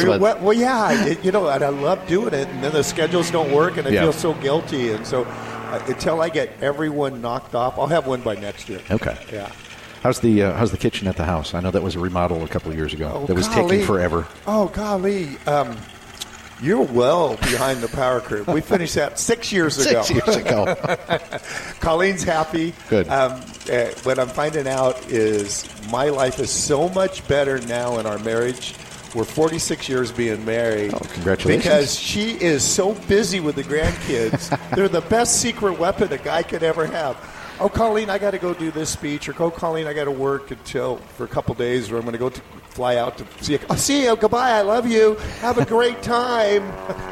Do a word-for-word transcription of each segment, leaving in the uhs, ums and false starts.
glad. Well, well yeah, it, you know, and I love doing it, and then the schedules don't work, and I yeah. feel so guilty, and so uh, until I get everyone knocked off, I'll have one by next year. Okay. Yeah. How's the uh, how's the kitchen at the house? I know that was a remodel a couple of years ago. Oh, that was golly. taking forever. Oh, golly. Um, you're well behind the power curve. We finished that six years ago. Six years ago. Colleen's happy. Good. Um, uh, what I'm finding out is my life is so much better now in our marriage. We're forty-six years being married. Oh, congratulations. Because she is so busy with the grandkids. They're the best secret weapon a guy could ever have. Oh, Colleen, I got to go do this speech. Or, oh, Colleen, I got to work until for a couple days, or I'm going to go to, fly out to see you. Oh, see you. Goodbye. I love you. Have a great time.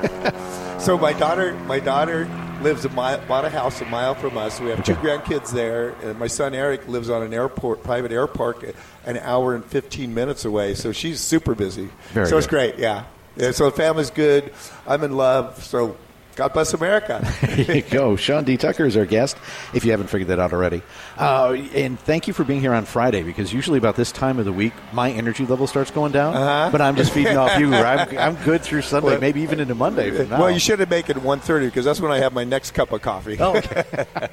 So my daughter, my daughter lives a mile, bought a house a mile from us. We have two grandkids there, and my son Eric lives on an airport, private air park, an hour and fifteen minutes away. So she's super busy. Very so good. It's great. Yeah. yeah. So the family's good. I'm in love. So. God bless America. There you go. Sean D. Tucker is our guest, if you haven't figured that out already. Uh, and thank you for being here on Friday, because usually about this time of the week, my energy level starts going down. Uh-huh. But I'm just feeding off you. I'm, I'm good through Sunday, well, maybe even into Monday from now. Well, you should have made it at one thirty, because that's when I have my next cup of coffee. Oh, okay.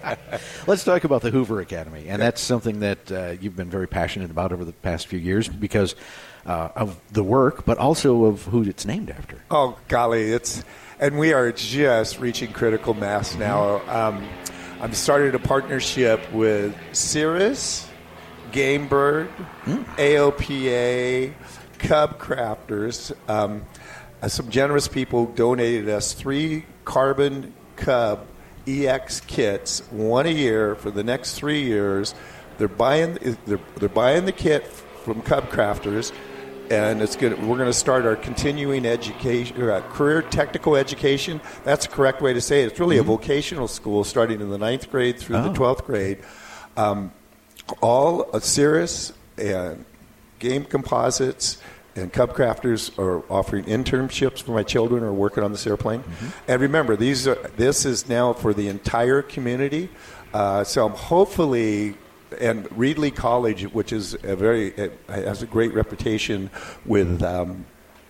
Let's talk about the Hoover Academy. And that's something that uh, you've been very passionate about over the past few years because uh, of the work, but also of who it's named after. Oh, golly. It's... And we are just reaching critical mass now. Um, I'm starting a partnership with Cirrus, Game Bird, mm. A O P A, Cub Crafters. Um, uh, some generous people donated us three Carbon Cub E X kits, one a year for the next three years. They're buying they're, they're buying the kit from Cub Crafters. And it's good. We're going to start our continuing education, uh, career technical education. That's the correct way to say it. It's really mm-hmm. a vocational school starting in the ninth grade through oh. the twelfth grade. Um, all uh, Cirrus and Game Composites and Cub Crafters are offering internships for my children who are working on this airplane. Mm-hmm. And remember, these are, this is now for the entire community. Uh, so I'm hopefully... And Reedley College, which is a very it has a great reputation with um,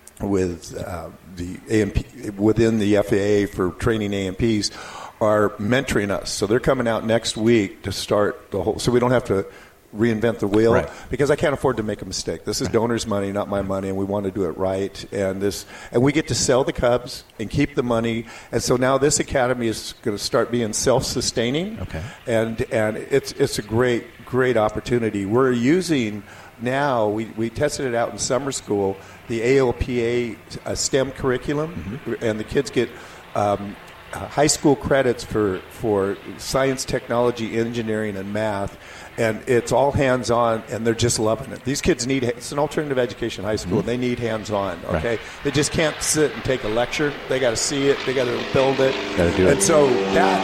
with uh, the A M P within the F A A for training A M Ps, are mentoring us. So they're coming out next week to start the whole. So we don't have to reinvent the wheel, right. because I can't afford to make a mistake. This is right. donors' money, not my money, and we want to do it right. And this, and we get to sell the Cubs and keep the money. And so now this academy is going to start being self-sustaining. Okay. And and it's it's a great great opportunity. We're using now. We we tested it out in summer school. The A O P A uh, STEM curriculum, mm-hmm. and the kids get. Um, Uh, high school credits for, for science, technology, engineering, and math, and it's all hands-on, and they're just loving it. These kids need, it's an alternative education high school, mm-hmm. and they need hands-on, okay? Right. They just can't sit and take a lecture. They got to see it. They got to build it. Got to do it. And so that,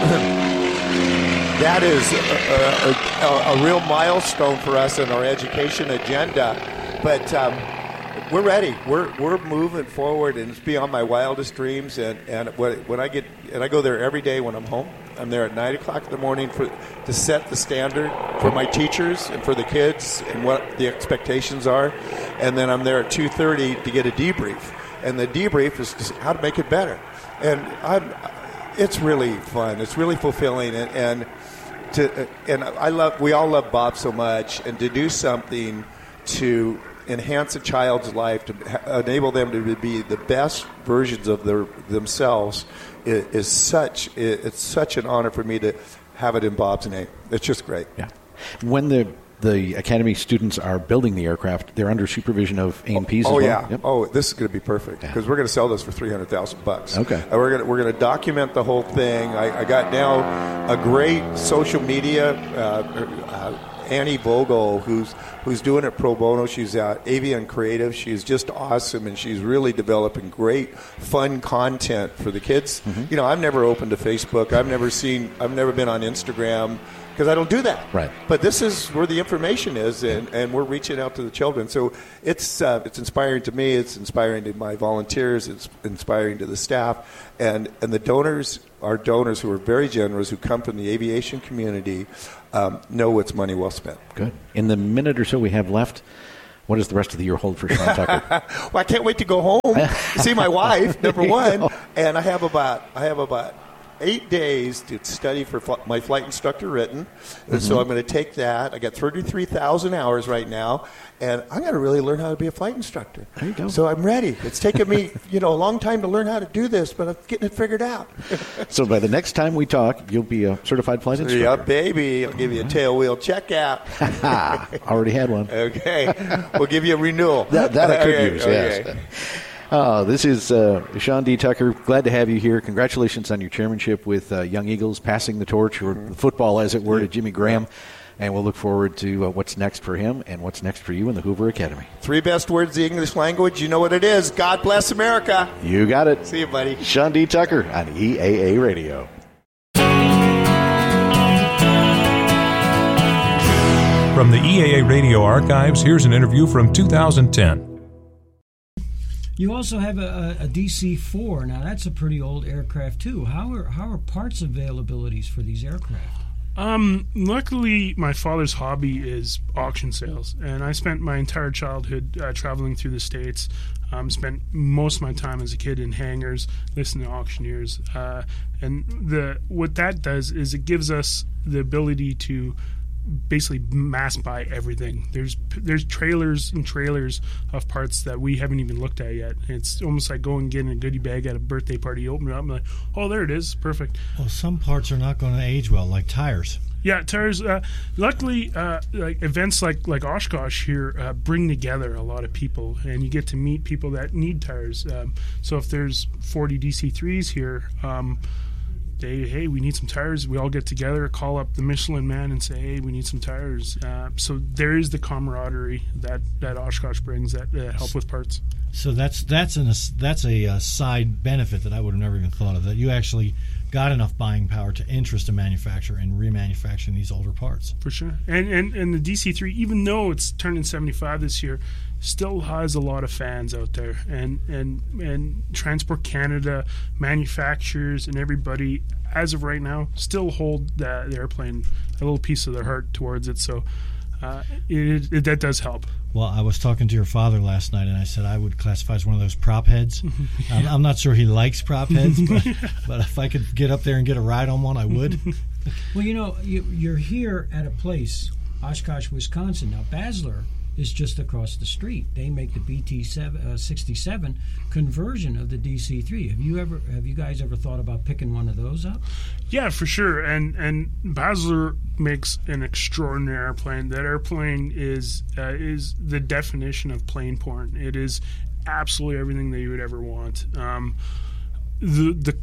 that is a, a, a real milestone for us in our education agenda, but um, we're ready. We're we're moving forward, and it's beyond my wildest dreams. And, and when I get and I go there every day when I'm home. I'm there at nine o'clock in the morning for to set the standard for my teachers and for the kids and what the expectations are. And then I'm there at two thirty to get a debrief. And the debrief is just how to make it better. And I'm, it's really fun. It's really fulfilling. And, and to and I love. We all love Bob so much, and to do something to enhance a child's life, to enable them to be the best versions of their themselves, is, is such it's such an honor for me to have it in Bob's name. It's just great. Yeah. When the the Academy students are building the aircraft, they're under supervision of A M Ps. Oh, as well? yeah. Yep. Oh, this is going to be perfect because yeah. we're going to sell this for three hundred thousand bucks. Okay. And we're going to we're going to document the whole thing. I, I got now a great social media. Uh, uh, Annie Vogel, who's who's doing it pro bono. She's at Avian Creative. She's just awesome, and she's really developing great, fun content for the kids. Mm-hmm. You know, I've never opened to Facebook. I've never seen. I've never been on Instagram because I don't do that. Right. But this is where the information is, and, and we're reaching out to the children. So it's uh, it's inspiring to me. It's inspiring to my volunteers. It's inspiring to the staff, and and the donors. Our donors, who are very generous, who come from the aviation community, um, know it's money well spent. Good. In the minute or so we have left, What does the rest of the year hold for Sean Tucker? Well, I can't wait to go home, see my wife, number one, and I have about I have about eight days to study for fl- my flight instructor written, and mm-hmm. so I'm going to take that. I got thirty-three thousand hours right now, and I'm going to really learn how to be a flight instructor. There you go. So I'm ready. It's taken me, you know, a long time to learn how to do this, but I'm getting it figured out. So by the next time we talk, you'll be a certified flight instructor. Yeah, baby. I'll give you a tail wheel checkout. Already had one. Okay. We'll give you a renewal. That, that I could okay, use, okay. yes. Uh, this is uh, Sean D. Tucker. Glad to have you here. Congratulations on your chairmanship with uh, Young Eagles, passing the torch, or the football, as it were, to Jimmy Graham. And we'll look forward to uh, what's next for him and what's next for you in the Hoover Academy. Three best words in the English language. You know what it is. God bless America. You got it. See you, buddy. Sean D. Tucker on E A A Radio. From the E A A Radio archives, here's an interview from two thousand ten. You also have a, a D C four. Now, that's a pretty old aircraft, too. How are how are parts availabilities for these aircraft? Um, luckily, my father's hobby is auction sales, and I spent my entire childhood uh, traveling through the States. Um, spent most of my time as a kid in hangars, listening to auctioneers. Uh, and the what that does is it gives us the ability to basically mass buy everything. There's there's trailers and trailers of parts that we haven't even looked at yet. It's almost like going and getting a goodie bag at a birthday party. You open it up and like, oh, there it is. Perfect. Well, some parts are not going to age well, like tires. Yeah, tires. Uh, luckily, uh, like events like like Oshkosh here uh, bring together a lot of people, and you get to meet people that need tires. Um, so if there's forty D C threes here, um, They, hey, we need some tires. We all get together, call up the Michelin man and say, hey, we need some tires. Uh, so there is the camaraderie that, that Oshkosh brings that, that help with parts. So that's that's an, that's a, a side benefit that I would have never even thought of, that you actually got enough buying power to interest a manufacturer in remanufacturing these older parts. For sure. And, and, and the D C three, even though it's turning seventy-five this year, still has a lot of fans out there, and and and Transport Canada, manufacturers, and everybody, as of right now, still hold the, the airplane a little piece of their heart towards it. So uh, it, it, that does help. Well, I was talking to your father last night, and I said I would classify as one of those prop heads. yeah. I'm, I'm not sure he likes prop heads, but, but if I could get up there and get a ride on one, I would. Well, you know, you, you're here at a place, Oshkosh, Wisconsin. Now, Basler is just across the street. They make the B T sixty-seven conversion of the D C three. Have you ever, have you guys ever thought about picking one of those up? Yeah, for sure. And and Basler makes an extraordinary airplane. That airplane is uh, is the definition of plane porn. It is absolutely everything that you would ever want. Um, the, the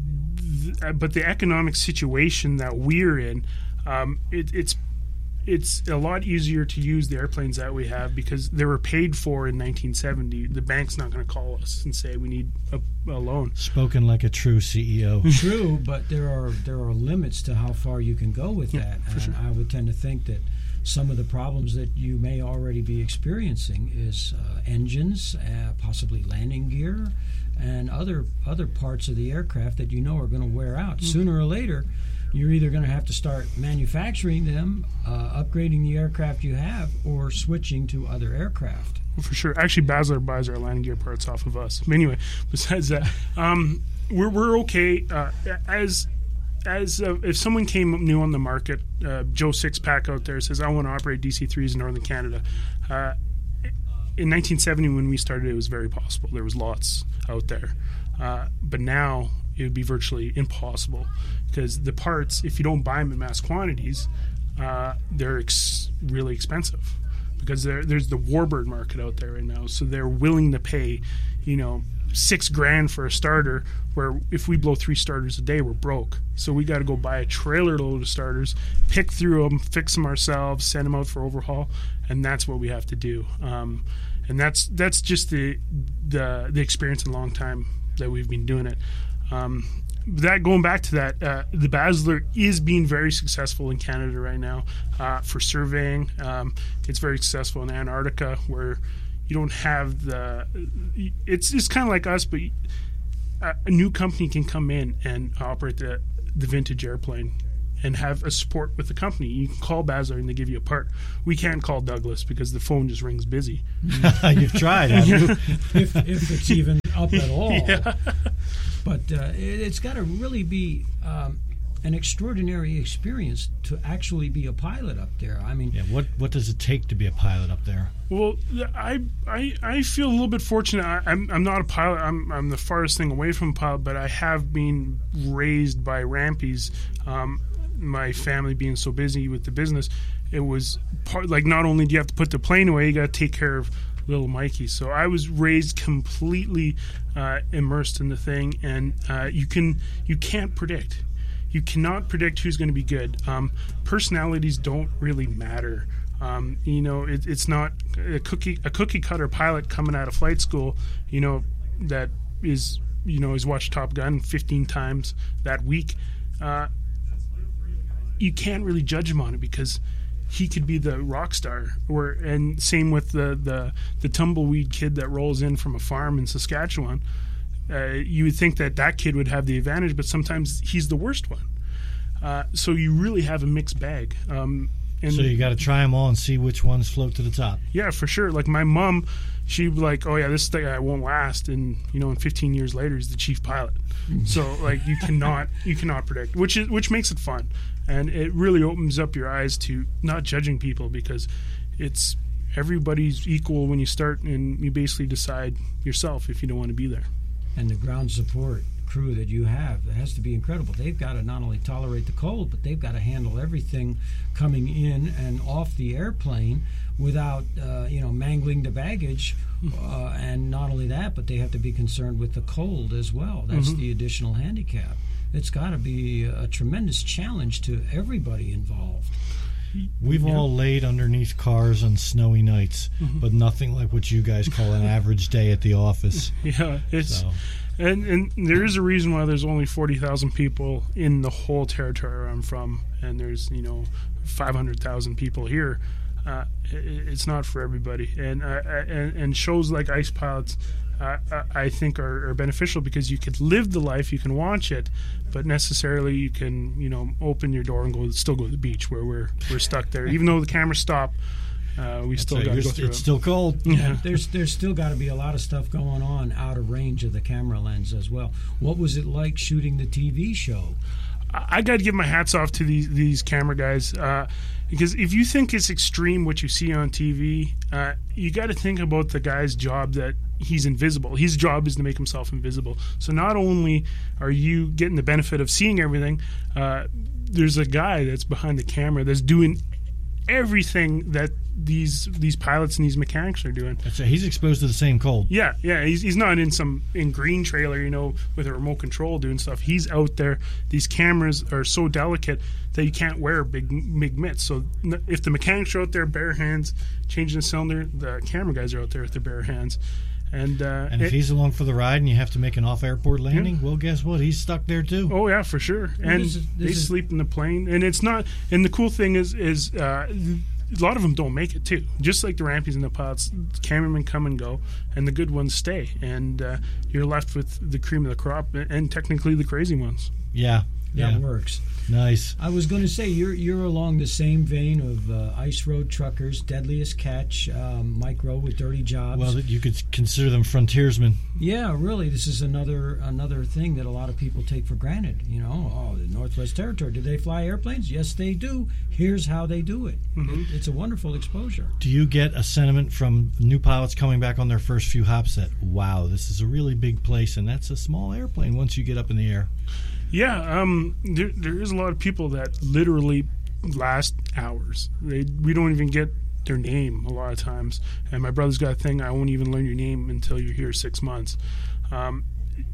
the but the economic situation that we're in, um, it, it's. It's a lot easier to use the airplanes that we have because they were paid for in nineteen seventy. The bank's not going to call us and say we need a, a loan. Spoken like a true C E O. True, but there are there are limits to how far you can go with yeah, that. For and sure. I would tend to think that some of the problems that you may already be experiencing is uh, engines, uh, possibly landing gear, and other other parts of the aircraft that you know are going to wear out. Mm-hmm. Sooner or later, you're either going to have to start manufacturing them, uh, upgrading the aircraft you have, or switching to other aircraft. Well, for sure. Actually, Basler buys our landing gear parts off of us. But anyway, besides that, um, we're we're okay. Uh, as as uh, if someone came new on the market, uh, Joe Sixpack out there says, I want to operate D C threes in Northern Canada. Uh, in nineteen seventy, when we started, it was very possible. There was lots out there. Uh, but now it would be virtually impossible because the parts, if you don't buy them in mass quantities, uh, they're ex- really expensive because there's the warbird market out there right now. So they're willing to pay, you know, six grand for a starter, where if we blow three starters a day, we're broke. So we got to go buy a trailer load of starters, pick through them, fix them ourselves, send them out for overhaul, and that's what we have to do. Um, and that's that's just the the the experience in a long time that we've been doing it. Um, that going back to that, uh, the Basler is being very successful in Canada right now uh, for surveying. Um, it's very successful in Antarctica, where you don't have the. It's it's kind of like us, but a new company can come in and operate the the vintage airplane and have a support with the company. You can call Basler and they give you a part. We can't call Douglas because the phone just rings busy. You've tried, haven't you? if, if it's even up at all. Yeah. But uh, it, it's got to really be um, an extraordinary experience to actually be a pilot up there. I mean, Yeah, what what does it take to be a pilot up there? Well, I, I I feel a little bit fortunate. I, I'm I'm not a pilot. I'm I'm the farthest thing away from a pilot, but I have been raised by Rampies. Um, my family being so busy with the business, it was part like not only do you have to put the plane away, you got to take care of little Mikey. So I was raised completely uh, immersed in the thing, and uh, you can you can't predict. You cannot predict who's going to be good. Um, personalities don't really matter. Um, you know, it, it's not a cookie a cookie cutter pilot coming out of flight school. You know, that is you know has watched Top Gun fifteen times that week. Uh, you can't really judge him on it because he could be the rock star. Or and same with the the, the tumbleweed kid that rolls in from a farm in Saskatchewan. Uh, you would think that that kid would have the advantage, but sometimes he's the worst one. Uh, so you really have a mixed bag. Um, and So you got to try them all and see which ones float to the top. yeah, for sure. Like my mom, she'd be like, "Oh yeah, this thing I won't last," and you know, in fifteen years later, he's the chief pilot. So like you cannot you cannot predict, which is which makes it fun, and it really opens up your eyes to not judging people because it's everybody's equal when you start, and you basically decide yourself if you don't want to be there. and the ground support crew that you have, it has to be incredible. They've got to not only tolerate the cold, but they've got to handle everything coming in and off the airplane without, uh, you know, mangling the baggage. Uh, and not only that, but they have to be concerned with the cold as well. That's mm-hmm. the additional handicap. It's got to be a tremendous challenge to everybody involved. We've yeah. all laid underneath cars on snowy nights, mm-hmm. but nothing like what you guys call an average day at the office. Yeah, it's so. and and there is a reason why there's only forty thousand people in the whole territory where I'm from, and there's you know five hundred thousand people here. Uh, it, it's not for everybody, and uh, and, and shows like Ice Pilots, uh, I think are, are beneficial because you can live the life, you can watch it, but necessarily you can you know open your door and go still go to the beach where we're we're stuck there, even though the cameras stop. Uh, we That's still right. got to go It's, through it's it. still cold. Yeah. There's there's still got to be a lot of stuff going on out of range of the camera lens as well. What was it like shooting the T V show? I, I got to give my hats off to these these camera guys. Uh, Because if you think it's extreme what you see on T V, uh, you got to think about the guy's job that he's invisible. His job is to make himself invisible. So not only are you getting the benefit of seeing everything, uh, there's a guy that's behind the camera that's doing everything that these these pilots and these mechanics are doing. That's right. He's exposed to the same cold. Yeah, yeah. He's he's not in some in green trailer, you know, with a remote control doing stuff. He's out there. These cameras are so delicate that you can't wear big big mitts. So if the mechanics are out there bare hands changing the cylinder, the camera guys are out there with their bare hands. And uh, and if it, he's along for the ride and you have to make an off-airport landing, yeah. well, guess what? He's stuck there too. Oh yeah, for sure. And this is, this they is, sleep in the plane. And it's not. And the cool thing is, is uh, a lot of them don't make it too. Just like the rampies and the pilots, cameramen come and go, and the good ones stay. And uh, you're left with the cream of the crop, and technically the crazy ones. Yeah, that yeah. works. Nice. I was going to say you're you're along the same vein of uh, Ice Road Truckers, Deadliest Catch, um, Mike Rowe with Dirty Jobs. Well, you could consider them frontiersmen. Yeah, really. This is another another thing that a lot of people take for granted. You know, oh, the Northwest Territory. Do they fly airplanes? Yes, they do. Here's how they do it. Mm-hmm. it it's a wonderful exposure. Do you get a sentiment from new pilots coming back on their first few hops that, wow, this is a really big place, and that's a small airplane once you get up in the air? Yeah, um, there, there is a lot of people that literally last hours. They we don't even get their name a lot of times. And my brother's got a thing, I won't even learn your name until you're here six months. Um,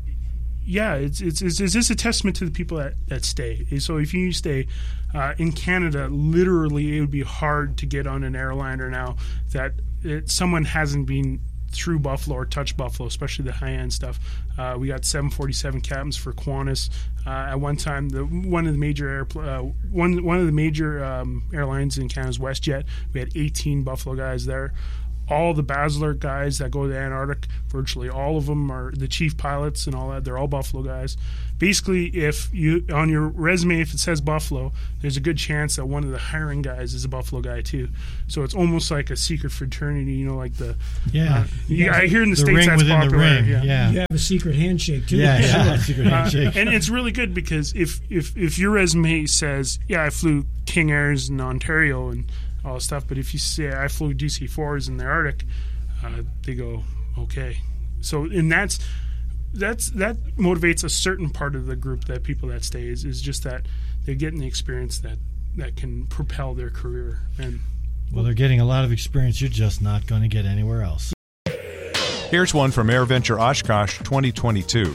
yeah, it's, it's it's it's just a testament to the people that, that stay. So if you stay uh, in Canada, literally it would be hard to get on an airliner now that it, someone hasn't been through Buffalo or touch Buffalo, especially the high-end stuff. Uh, we got seven forty-seven captains for Qantas. Uh, at one time, the one of the major air, uh, one one of the major um, airlines in Canada's WestJet. We had eighteen Buffalo guys there. all the Basler guys that go to the Antarctic, virtually all of them are the chief pilots and all that. They're all Buffalo guys. Basically, if you on your resume, if it says Buffalo, there's a good chance that one of the hiring guys is a Buffalo guy too. So it's almost like a secret fraternity, you know, like the yeah. Uh, yeah I hear in the, the States ring that's within popular. The ring. Yeah. yeah, you have a secret handshake too. Yeah, yeah. secret handshake. Uh, and it's really good because if, if if your resume says, yeah, I flew King Airs in Ontario and all this stuff, but if you say I flew D C fours in the Arctic, uh, they go, okay. So and that's that's that motivates a certain part of the group, that people that stay is, is just that they're getting the experience that, that can propel their career. And well, they're getting a lot of experience you're just not going to get anywhere else. Here's one from AirVenture Oshkosh twenty twenty-two.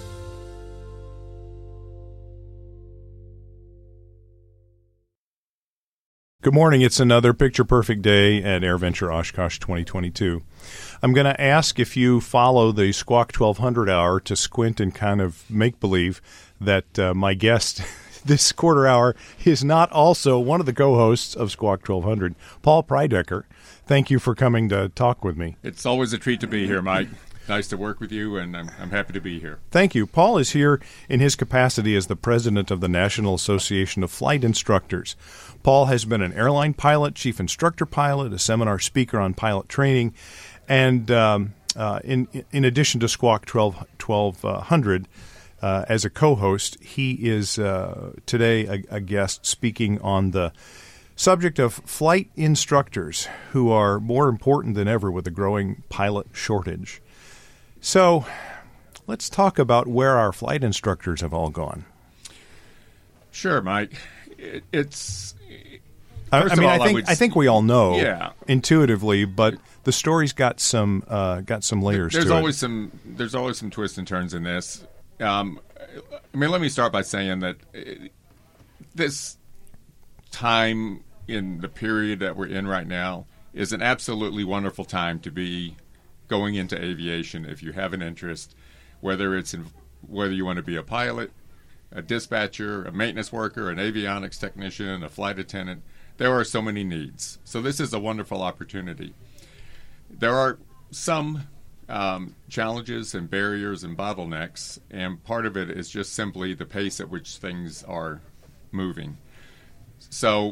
Good morning. It's another picture-perfect day at AirVenture Oshkosh twenty twenty-two. I'm going to ask if you follow the Squawk twelve hundred hour to squint and kind of make-believe that uh, my guest this quarter hour is not also one of the co-hosts of Squawk twelve hundred, Paul Prydecker. Thank you for coming to talk with me. It's always a treat to be here, Mike. Nice to work with you, and I'm, I'm happy to be here. Thank you. Paul is here in his capacity as the president of the National Association of Flight Instructors. Paul has been an airline pilot, chief instructor pilot, a seminar speaker on pilot training, and um, uh, in in addition to Squawk twelve hundred, uh, as a co-host, he is uh, today a, a guest speaking on the subject of flight instructors, who are more important than ever with the growing pilot shortage. So let's talk about where our flight instructors have all gone. Sure, Mike. It, it's. I, I mean, all, I think I, would, I think we all know yeah. intuitively, but the story's got some uh, got some layers there's to always it. some there's always some twists and turns in this. Um, I mean, let me start by saying that this time in the period that we're in right now is an absolutely wonderful time to be going into aviation if you have an interest, whether it's in, whether you want to be a pilot, a dispatcher, a maintenance worker, an avionics technician, a flight attendant. There are so many needs. So this is a wonderful opportunity. There are some um, challenges and barriers and bottlenecks, and part of it is just simply the pace at which things are moving. So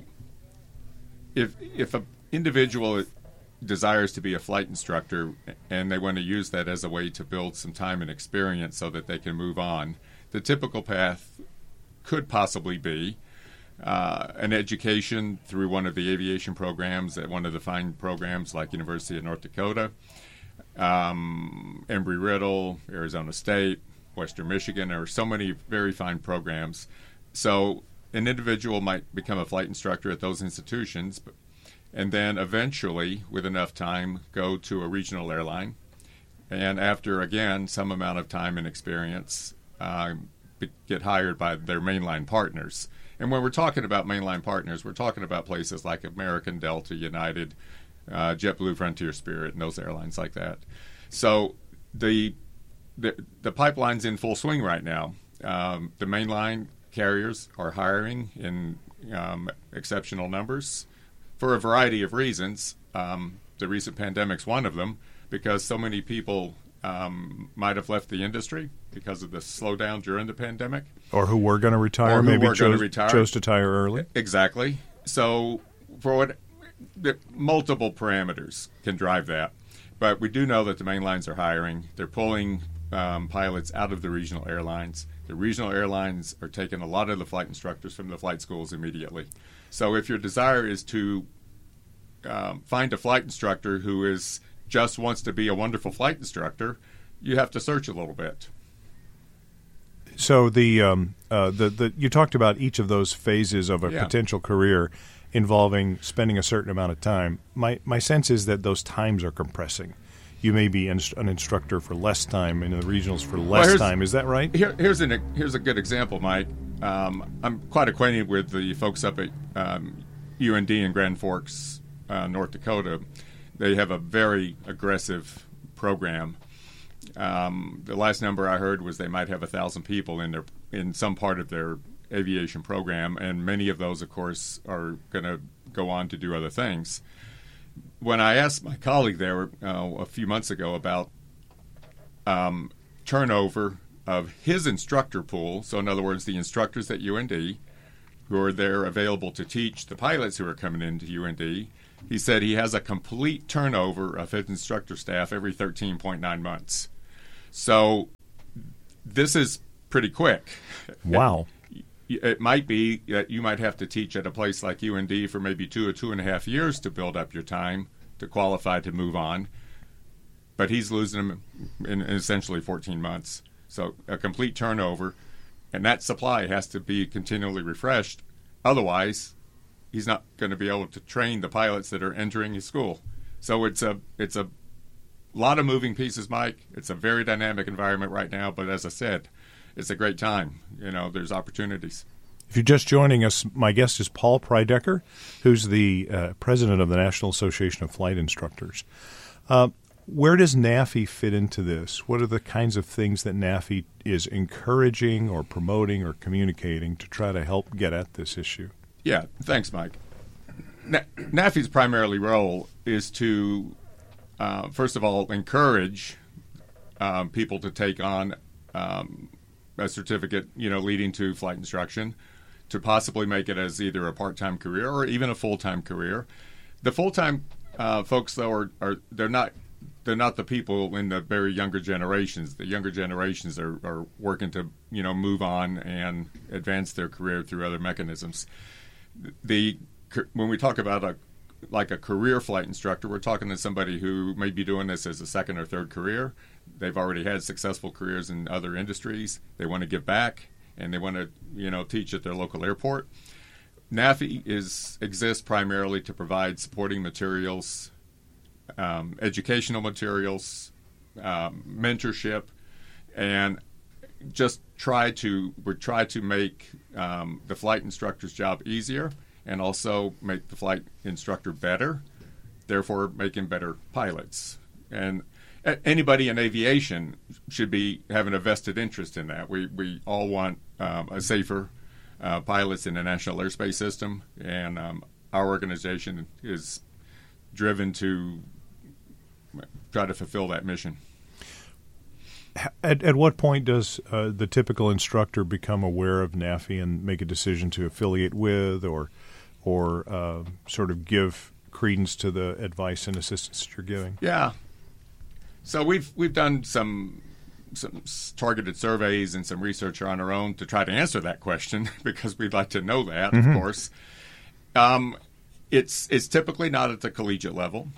if if an individual desires to be a flight instructor and they want to use that as a way to build some time and experience so that they can move on, the typical path could possibly be uh, an education through one of the aviation programs at one of the fine programs like University of North Dakota, um, Embry-Riddle, Arizona State, Western Michigan. There are so many very fine programs. So an individual might become a flight instructor at those institutions, but and then eventually, with enough time, go to a regional airline. And after, again, some amount of time and experience, uh, get hired by their mainline partners. And when we're talking about mainline partners, we're talking about places like American, Delta, United, uh, JetBlue, Frontier, Spirit, and those airlines like that. So the the, the pipeline's in full swing right now. Um, the mainline carriers are hiring in um, exceptional numbers, for a variety of reasons. Um, the recent pandemic's one of them, because so many people um, might have left the industry because of the slowdown during the pandemic. Or who were going to retire, or who maybe were chose, retire. chose to retire early. Exactly. So for what, the, multiple parameters can drive that. But we do know that the main lines are hiring. They're pulling um, pilots out of the regional airlines. The regional airlines are taking a lot of the flight instructors from the flight schools immediately. So if your desire is to um, find a flight instructor who is just wants to be a wonderful flight instructor, you have to search a little bit. So the um, uh, the the you talked about each of those phases of a Yeah. potential career involving spending a certain amount of time. My my sense is that those times are compressing. You may be inst- an instructor for less time, and in the regionals for less here's- time. Is that right? Here, here's an here's a good example, Mike. Um, I'm quite acquainted with the folks up at um, U N D in Grand Forks, uh, North Dakota. They have a very aggressive program. Um, the last number I heard was they might have a thousand people in their in some part of their aviation program, and many of those, of course, are going to go on to do other things. when I asked my colleague there uh, a few months ago about um, turnover of his instructor pool, so in other words, the instructors at U N D who are there available to teach the pilots who are coming into U N D, he said he has a complete turnover of his instructor staff every thirteen point nine months. So this is pretty quick. Wow. It, it might be that you might have to teach at a place like U N D for maybe two or two and a half years to build up your time to qualify to move on. But he's losing them in, in essentially fourteen months. So a complete turnover, and that supply has to be continually refreshed. Otherwise, he's not going to be able to train the pilots that are entering his school. So it's a it's a lot of moving pieces, Mike. It's a very dynamic environment right now. But as I said, it's a great time. You know, there's opportunities. If you're just joining us, my guest is Paul Prydecker, who's the uh, president of the National Association of Flight Instructors. Uh, where does NAFI fit into this? What are the kinds of things that NAFI is encouraging or promoting or communicating to try to help get at this issue? Yeah, thanks, Mike. Na- NAFI's primarily role is to, uh, first of all, encourage um, people to take on um, a certificate, you know, leading to flight instruction, to possibly make it as either a part-time career or even a full-time career. The full-time uh, folks, though, are, are they're not they're not the people in the very younger generations. The younger generations are, are working to, you know, move on and advance their career through other mechanisms. The when we talk about a like a career flight instructor, we're talking to somebody who may be doing this as a second or third career. They've already had successful careers in other industries. They want to give back, and they want to, you know, teach at their local airport. NAFI is exists primarily to provide supporting materials, um, educational materials, um, mentorship, and just try to we try to make um, the flight instructor's job easier, and also make the flight instructor better, therefore making better pilots. And anybody in aviation should be having a vested interest in that. We we all want um, a safer uh, pilots in the National Airspace System, and um, our organization is driven to try to fulfill that mission. At, at what point does uh, the typical instructor become aware of NAFI and make a decision to affiliate with or or uh, sort of give credence to the advice and assistance that you're giving? Yeah. So we've we've done some some targeted surveys and some research on our own to try to answer that question because we'd like to know that, mm-hmm. of course. Um, it's it's typically not at the collegiate level,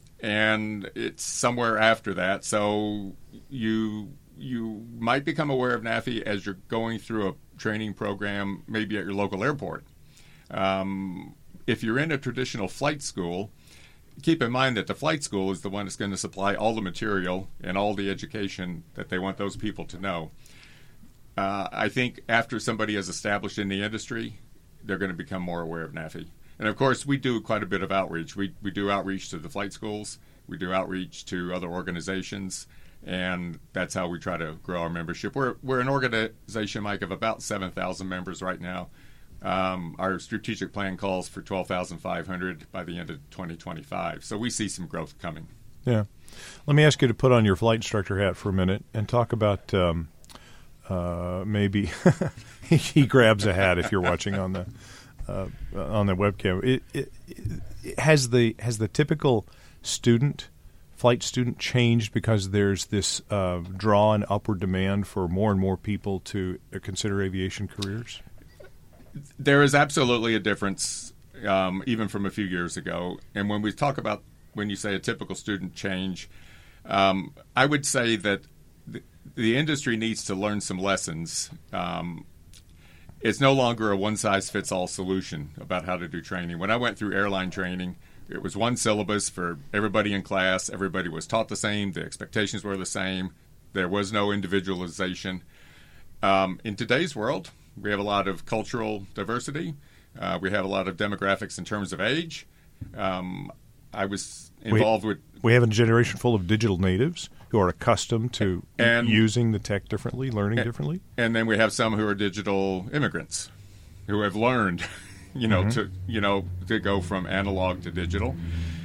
and it's somewhere after that. So you you might become aware of NAFI as you're going through a training program, maybe at your local airport. Um, if you're in a traditional flight school, keep in mind that the flight school is the one that's going to supply all the material and all the education that they want those people to know. Uh, I think after somebody is established in the industry, they're going to become more aware of NAFI. And, of course, we do quite a bit of outreach. We we do outreach to the flight schools. We do outreach to other organizations, and that's how we try to grow our membership. We're, we're an organization, Mike, of about seven thousand members right now. Um, our strategic plan calls for twelve thousand five hundred by the end of twenty twenty-five. So we see some growth coming. Yeah. Let me ask you to put on your flight instructor hat for a minute and talk about um, uh, maybe he grabs a hat if you're watching on the uh, on the webcam. It, it, it, has the has the typical student, flight student, changed because there's this uh, draw and upward demand for more and more people to consider aviation careers? There is absolutely a difference, um, even from a few years ago. And when we talk about, when you say a typical student change, um, I would say that the, the industry needs to learn some lessons. Um, it's no longer a one-size-fits-all solution about how to do training. When I went through airline training, it was one syllabus for everybody in class. Everybody was taught the same. The expectations were the same. There was no individualization. Um, in today's world, we have a lot of cultural diversity. Uh, we have a lot of demographics in terms of age. Um, I was involved we, with... We have a generation full of digital natives who are accustomed to and, using the tech differently, learning and, differently. And then we have some who are digital immigrants who have learned, you know, mm-hmm. to you know to go from analog to digital.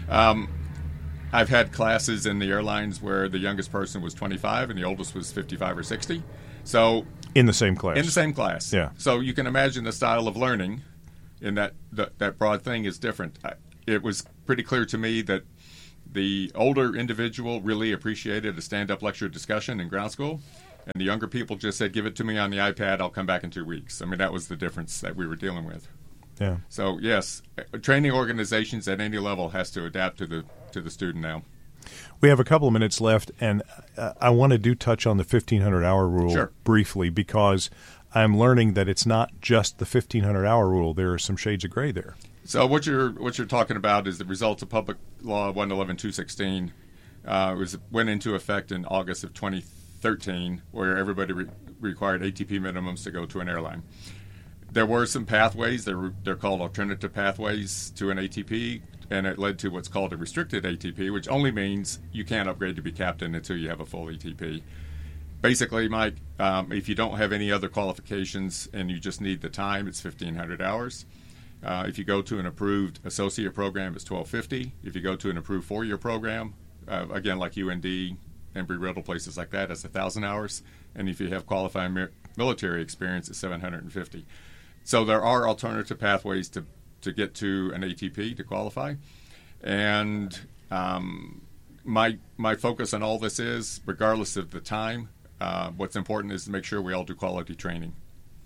Um, I've had classes in the airlines where the youngest person was twenty-five and the oldest was fifty-five or sixty. So in the same class. In the same class. Yeah. So you can imagine the style of learning in that that, that broad thing is different. I, it was pretty clear to me that the older individual really appreciated a stand-up lecture discussion in ground school, and the younger people just said, give it to me on the iPad, I'll come back in two weeks. I mean, that was the difference that we were dealing with. Yeah. So, yes, training organizations at any level has to adapt to the to the student now. We have a couple of minutes left, and uh, I want to do touch on the fifteen hundred hour rule Sure. briefly, because I'm learning that it's not just the fifteen hundred hour rule. There are some shades of gray there. So what you're what you're talking about is the results of Public Law one eleven two sixteen. Uh, was went into effect in August of twenty thirteen, where everybody re- required A T P minimums to go to an airline. There were some pathways. They're they're called alternative pathways to an A T P, and it led to what's called a restricted A T P, which only means you can't upgrade to be captain until you have a full A T P. Basically, Mike, um, if you don't have any other qualifications and you just need the time, it's fifteen hundred hours. Uh, if you go to an approved associate program, it's twelve fifty. If you go to an approved four-year program, uh, again, like U N D, Embry-Riddle, places like that, it's one thousand hours. And if you have qualifying mi- military experience, it's seven hundred fifty. So there are alternative pathways to, to get to an A T P to qualify. And um, my my focus on all this is, regardless of the time, uh, what's important is to make sure we all do quality training.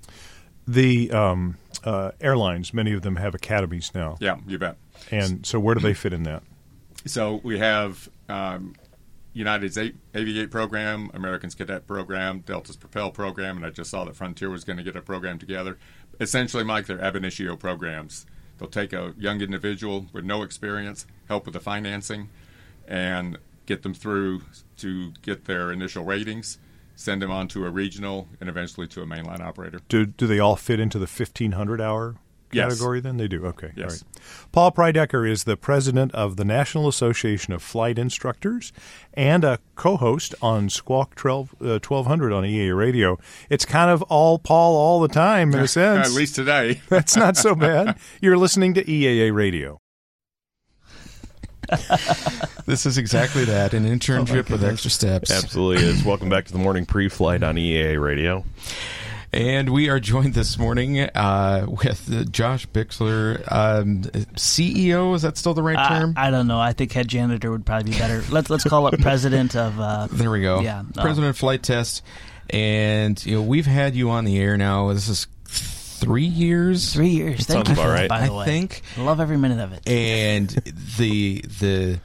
The um, uh, airlines, many of them have academies now. Yeah, you bet. And so where do they fit in that? So we have um, United's A- Aviate program, American's Cadet program, Delta's Propel program, and I just saw that Frontier was going to get a program together. Essentially, Mike, they're ab initio programs. They'll take a young individual with no experience, help with the financing, and get them through to get their initial ratings, send them on to a regional, and eventually to a mainline operator. Do do they all fit into the fifteen hundred hour Yes. category then? They do. Okay. Yes. All right. Paul Prydecker is the president of the National Association of Flight Instructors and a co-host on Squawk twelve, uh, twelve hundred on E A A Radio. It's kind of all Paul all the time in a sense. At least today. That's not so bad. You're listening to E A A Radio. This is exactly that, an internship Oh with extra steps. Absolutely is. Welcome back to the morning pre-flight on E A A Radio. And we are joined this morning uh, with uh, Josh Bixler, um, C E O. Is that still the right uh, term? I don't know. I think head janitor would probably be better. Let's let's call it president of. Uh, there we go. Yeah, no. President of Flight Test, and you know we've had you on the air now. This is three years. Three years. Thank you for that, by the I way. think. Love every minute of it. And the the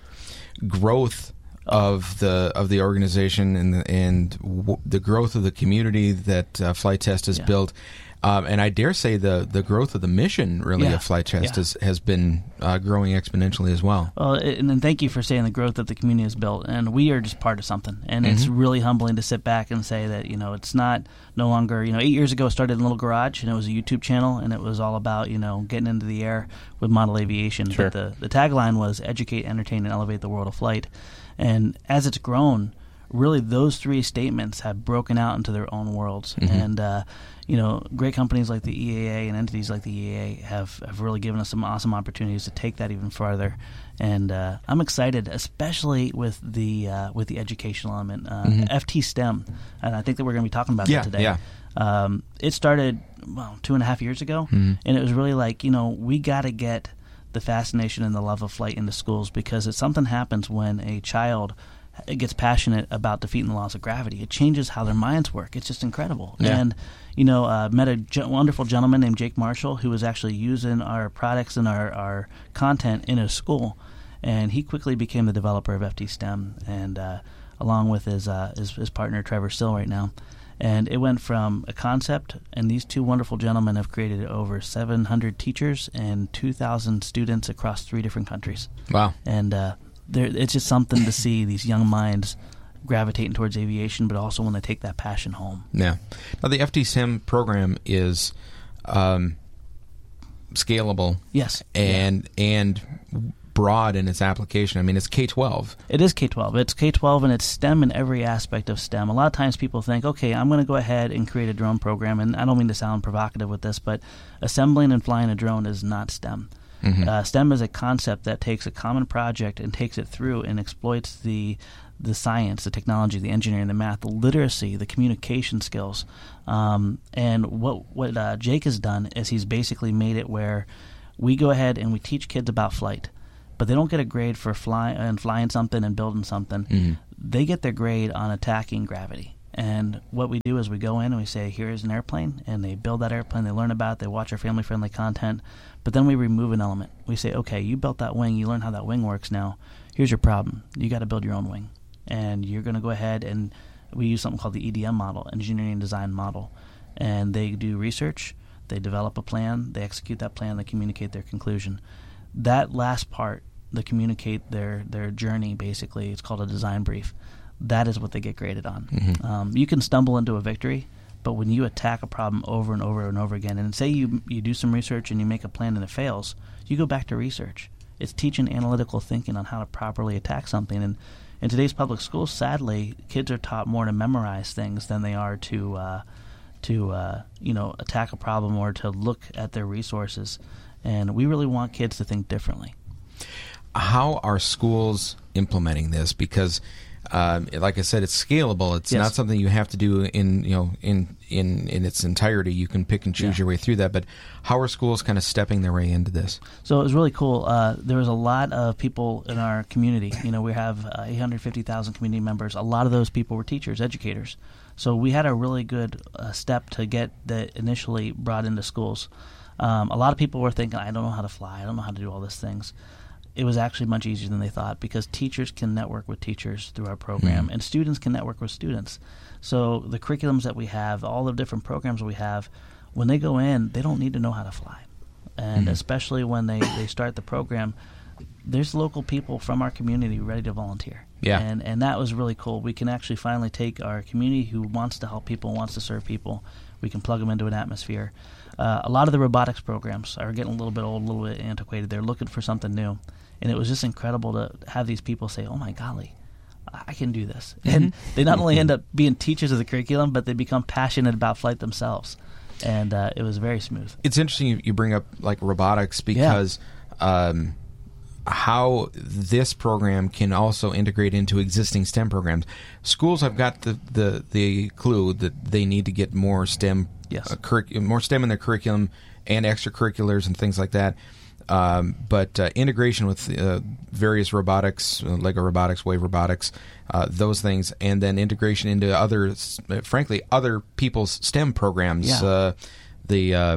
growth of the of the organization and the, and w- the growth of the community that uh, Flight Test has Yeah. built, um, and I dare say the, the growth of the mission really Yeah. of Flight Test Yeah. has has been uh, growing exponentially as well. Well, and then thank you for saying the growth that the community has built, and we are just part of something. And it's Mhm. really humbling to sit back and say that you know it's not no longer you know eight years ago it started in a little garage and it was a YouTube channel and it was all about you know getting into the air with model aviation. Sure. But the the tagline was educate, entertain, and elevate the world of flight. And as it's grown, really those three statements have broken out into their own worlds. Mhm. And uh, you know, great companies like the E A A and entities like the E A A have, have really given us some awesome opportunities to take that even farther. And uh, I'm excited, especially with the uh, with the educational element. Uh, Mhm. F T STEM, and I think that we're going to be talking about Yeah, that today. yeah. Um, it started well two and a half years ago, Mhm. and it was really like you know we got to get the fascination and the love of flight into schools because if something happens when a child gets passionate about defeating the laws of gravity, it changes how their minds work. It's just incredible. Yeah. And, you know, uh, met a ge- wonderful gentleman named Jake Marshall who was actually using our products and our, our content in his school. And he quickly became the developer of F T STEM, and uh, along with his, uh, his his partner Trevor Still right now. And it went from a concept, and these two wonderful gentlemen have created over seven hundred teachers and two thousand students across three different countries. Wow. And uh, there, it's just something to see these young minds gravitating towards aviation, but also when they take that passion home. Yeah. Now the F T STEM program is um, scalable. Yes. And and broad in its application. I mean, it's K twelve. It is K twelve. It's K twelve, and it's STEM in every aspect of STEM. A lot of times people think, okay, I'm going to go ahead and create a drone program, and I don't mean to sound provocative with this, but assembling and flying a drone is not STEM. Mm-hmm. Uh, STEM is a concept that takes a common project and takes it through and exploits the the science, the technology, the engineering, the math, the literacy, the communication skills. Um, and what what uh, Jake has done is he's basically made it where we go ahead and we teach kids about flight, but they don't get a grade for fly, and flying something and building something. Mm-hmm. They get their grade on attacking gravity. And what we do is we go in and we say, here's an airplane, and they build that airplane, they learn about it, they watch our family-friendly content, but then we remove an element. We say, okay, you built that wing, you learn how that wing works now. Here's your problem. You got to build your own wing. And you're going to go ahead and we use something called the E D M model, Engineering Design Model. And they do research, they develop a plan, they execute that plan, they communicate their conclusion. That last part, they communicate their, their journey, basically. It's called a design brief. That is what they get graded on. Mm-hmm. Um, you can stumble into a victory, but when you attack a problem over and over and over again, and say you you do some research and you make a plan and it fails, you go back to research. It's teaching analytical thinking on how to properly attack something. And in today's public schools, sadly, kids are taught more to memorize things than they are to uh, to uh, you know attack a problem or to look at their resources. And we really want kids to think differently. How are schools implementing this? Because, uh, like I said, it's scalable. It's yes. not something you have to do in you know in in, in its entirety. You can pick and choose yeah. your way through that. But how are schools kind of stepping their way into this? So it was really cool. Uh, there was a lot of people in our community. You know, we have uh, eight hundred fifty thousand community members. A lot of those people were teachers, educators. So we had a really good uh, step to get that initially brought into schools. Um, a lot of people were thinking, I don't know how to fly. I don't know how to do all these things. It was actually much easier than they thought because teachers can network with teachers through our program, mm. and students can network with students. So the curriculums that we have, all the different programs we have, when they go in, they don't need to know how to fly. And mm. especially when they, they start the program, there's local people from our community ready to volunteer. Yeah. And and that was really cool. We can actually finally take our community who wants to help people, wants to serve people, we can plug them into an atmosphere. Uh, a lot of the robotics programs are getting a little bit old, a little bit antiquated. They're looking for something new. And it was just incredible to have these people say, oh, my golly, I can do this. Mm-hmm. And they not only end up being teachers of the curriculum, but they become passionate about flight themselves. And uh, it was very smooth. It's interesting you, you bring up like robotics because yeah. um, how this program can also integrate into existing STEM programs. Schools have got the, the, the clue that they need to get more STEM, yes. uh, curric- more STEM in their curriculum and extracurriculars and things like that. Um, but uh, integration with uh, various robotics, uh, Lego robotics, Wave robotics, uh, those things, and then integration into other, uh, frankly, other people's STEM programs. Yeah. Uh, the uh,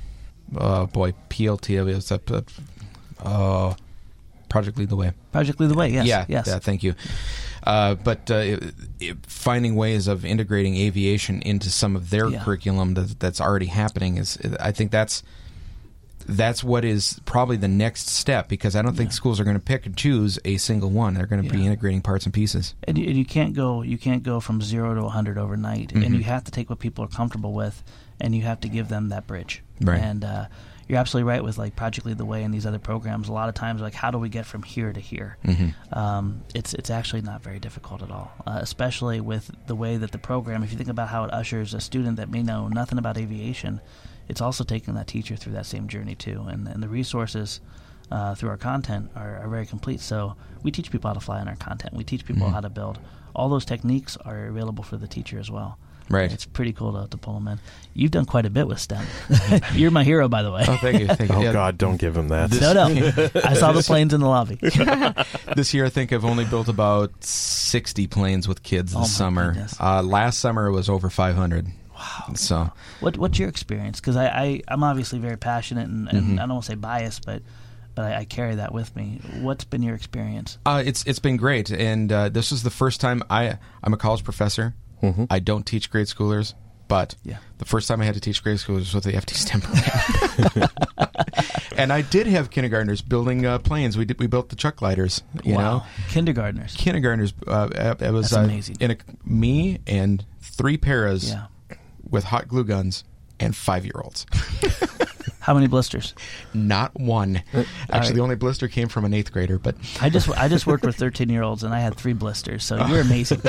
oh boy, P L T, is that, uh, uh, Project Lead the Way. Project Lead the Way, yes. Yeah, yes. yeah thank you. Uh, but uh, it, it, finding ways of integrating aviation into some of their yeah. curriculum that, that's already happening is, I think that's. That's what is probably the next step because I don't think yeah. schools are going to pick and choose a single one. They're going to yeah. be integrating parts and pieces. And you, and you can't go you can't go from zero to a hundred overnight. Mm-hmm. And you have to take what people are comfortable with, and you have to give them that bridge. Right. And uh, you're absolutely right with like Project Lead the Way and these other programs. A lot of times, like how do we get from here to here? Mm-hmm. Um, it's it's actually not very difficult at all, uh, especially with the way that the program. If you think about how it ushers a student that may know nothing about aviation. It's also taking that teacher through that same journey too, and, and the resources uh, through our content are, are very complete. So we teach people how to fly in our content. We teach people mm-hmm. how to build. All those techniques are available for the teacher as well. Right. It's pretty cool to, to pull them in. You've done quite a bit with STEM. You're my hero, by the way. Oh, thank you. Thank you. Oh, yeah. God, don't give him that. No, no. I saw the planes in the lobby. This year, I think I've only built about sixty planes with kids this oh, my summer. Uh, last summer, it was over five hundred. Wow. So, what what's your experience? Because I, I I'm obviously very passionate and, and mm-hmm. I don't want to say biased, but but I, I carry that with me. What's been your experience? Uh, it's it's been great, and uh, this is the first time I I'm a college professor. Mm-hmm. I don't teach grade schoolers, but yeah. the first time I had to teach grade schoolers was with the F T STEM program, and I did have kindergartners building uh, planes. We did we built the Chuck gliders. You wow. know, kindergartners. Kindergartners. Uh, it was That's amazing. Uh, in a, me and three paras. Yeah. With hot glue guns and five-year-olds. How many blisters? Not one. Actually, right. The only blister came from an eighth grader. But I just I just worked with thirteen-year-olds, and I had three blisters. So you're amazing.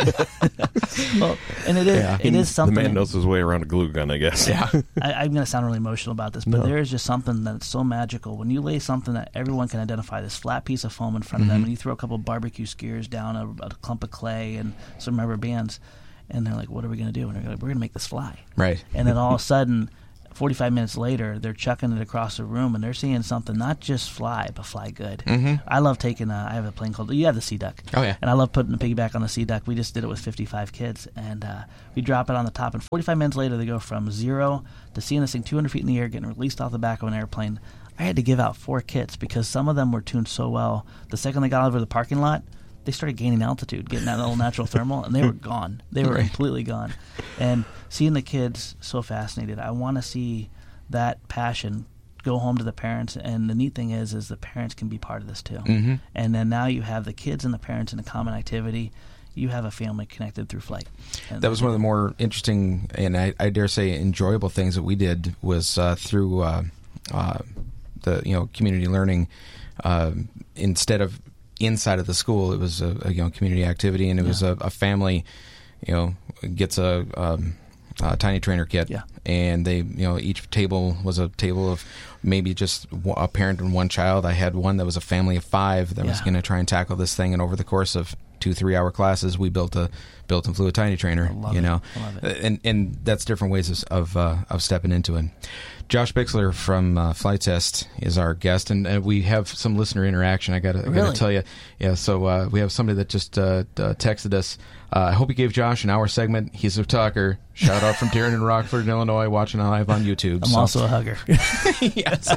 Well, and it is yeah. it is something. The man knows his way around a glue gun, I guess. Yeah. I, I'm going to sound really emotional about this, but no. there is just something that's so magical when you lay something that everyone can identify. This flat piece of foam in front mm-hmm. of them, and you throw a couple of barbecue skewers down a, a clump of clay and some rubber bands, and they're like, "What are we going to do?" And they're like, "We're going to make this fly." Right. And then all of a sudden, forty-five minutes later, they're chucking it across the room, and they're seeing something not just fly, but fly good. Mm-hmm. I love taking a, I have a plane called, you have the Sea Duck. Oh, yeah. And I love putting a piggyback on the Sea Duck. We just did it with fifty-five kids, and uh, we drop it on the top, and forty-five minutes later, they go from zero to seeing this thing two hundred feet in the air, getting released off the back of an airplane. I had to give out four kits because some of them were tuned so well. The second they got over the parking lot, they started gaining altitude, getting that little natural thermal, and they were gone. They were right. completely gone. And seeing the kids so fascinated, I want to see that passion go home to the parents. And the neat thing is, is the parents can be part of this too. Mm-hmm. And then now you have the kids and the parents in a common activity. You have a family connected through flight. And that was one of the more interesting and I, I dare say enjoyable things that we did was uh, through uh, uh, the you know community learning. Uh, instead of inside of the school, it was a, a you know community activity, and it yeah. was a, a family. You know, gets a, um, a tiny trainer kit, yeah. and they you know each table was a table of maybe just a parent and one child. I had one that was a family of five that yeah. was going to try and tackle this thing, and over the course of two three hour classes, we built a built and flew a tiny trainer. I love you know, it. I love it. and and that's different ways of of, uh, of stepping into it. Josh Bixler from uh, Flight Test is our guest, and uh, we have some listener interaction. I got to really? tell you, yeah. So uh, we have somebody that just uh, uh, texted us. Uh, I hope you gave Josh an hour segment. He's a talker. Shout out from Darren in Rockford, Illinois, watching live on YouTube. I'm so. also a hugger. Yes.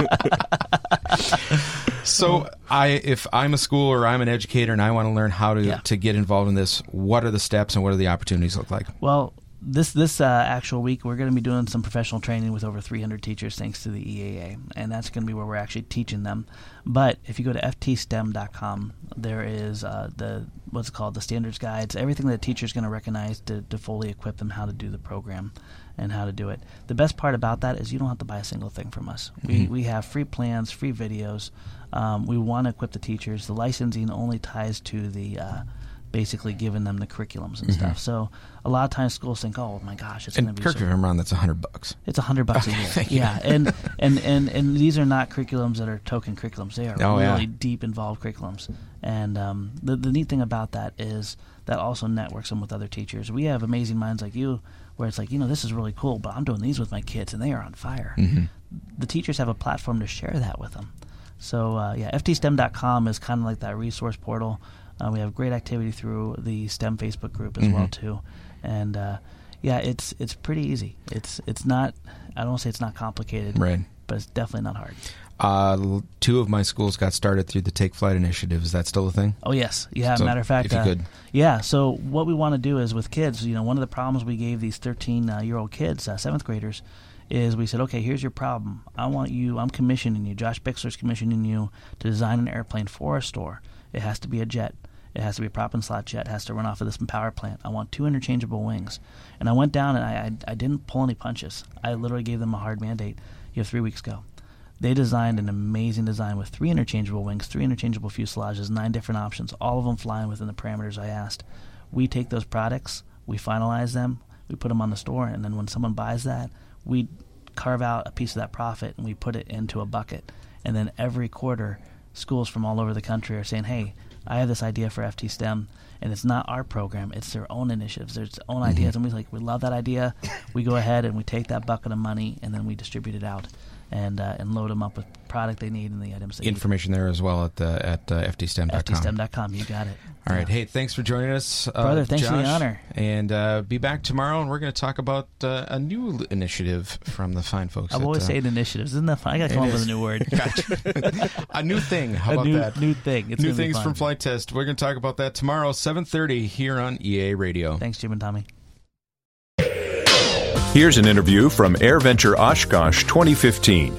So I, if I'm a school or I'm an educator and I want to learn how to yeah. to get involved in this, what are the steps and what do the opportunities look like? Well, this this uh, actual week we're going to be doing some professional training with over three hundred teachers thanks to the E A A, and that's going to be where we're actually teaching them. But if you go to F T STEM dot com, there is uh, the what's called the standards guides, everything that a teacher is going to recognize to, to fully equip them how to do the program and how to do it. The best part about that is you don't have to buy a single thing from us. Mm-hmm. We we have free plans, free videos. Um, we want to equip the teachers. The licensing only ties to the uh, basically giving them the curriculums and mm-hmm. stuff. So a lot of times schools think, oh my gosh, it's going to be. Correct me if I'm wrong. That's a hundred bucks. It's a hundred bucks a year. Yeah, and, and and and these are not curriculums that are token curriculums. They are oh, really yeah. deep, involved curriculums. And um, the the neat thing about that is that also networks them with other teachers. We have amazing minds like you, where it's like, you know, this is really cool, but I'm doing these with my kids, and they are on fire. Mm-hmm. The teachers have a platform to share that with them. So uh, yeah, F T STEM dot com is kind of like that resource portal. Uh, we have great activity through the STEM Facebook group as mm-hmm. well too, and uh, yeah, it's it's pretty easy. It's it's not. I don't want to say it's not complicated, right? But it's definitely not hard. Uh, two of my schools got started through the Take Flight initiative. Is that still a thing? Oh yes, yeah. So matter of fact, if you uh, could. yeah. So what we want to do is with kids. You know, one of the problems we gave these thirteen-year-old kids, uh, seventh graders, is we said, okay, here's your problem. I want you. I'm commissioning you. Josh Bixler's commissioning you to design an airplane for a store. It has to be a jet. It has to be a prop and slot jet. It has to run off of this power plant. I want two interchangeable wings. And I went down and I, I, I didn't pull any punches. I literally gave them a hard mandate. You have three weeks to go. They designed an amazing design with three interchangeable wings, three interchangeable fuselages, nine different options, all of them flying within the parameters I asked. We take those products, we finalize them, we put them on the store, and then when someone buys that, we carve out a piece of that profit and we put it into a bucket. And then every quarter, schools from all over the country are saying, hey, I have this idea for F T STEM, and it's not our program. It's their own initiatives, their own mm-hmm. ideas. And we're like, we love that idea. We go ahead and we take that bucket of money, and then we distribute it out and uh, and load them up with product they need and the items they Information need. there as well at, uh, at uh, F T STEM dot com. F T STEM dot com, you got it. All right. Yeah. Hey, thanks for joining us, uh, Brother, thanks Josh. for the honor. And uh, be back tomorrow, and we're going to talk about uh, a new initiative from the fine folks. I've at, always uh, saying initiatives. Isn't that fun? I got to come up with a new word. A new thing. How a about new, that? New thing. It's new things from Flight Test. We're going to talk about that tomorrow, seven thirty, here on E A Radio. Thanks, Jim and Tommy. Here's an interview from AirVenture Oshkosh twenty fifteen.